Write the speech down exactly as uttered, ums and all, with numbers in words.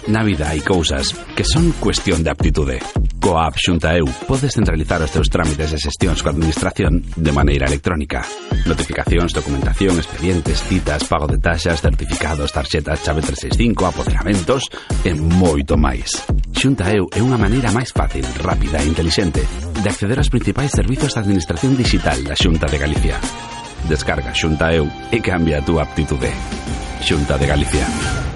Na vida hai cousas que son cuestión de aptitude. Coa app Xunta Eu podes centralizar os teus trámites e xestións coa administración de maneira electrónica. Notificacións, documentación, expedientes, citas, pago de taxas, certificados, tarxetas, chave trescentos sesenta e cinco, apoderamentos e moito máis. Xunta Eu é unha maneira máis fácil, rápida e intelixente de acceder aos principais servizos de administración digital da Xunta de Galicia. Descarga Xunta Eu e cambia a túa aptitude. Xunta de Galicia.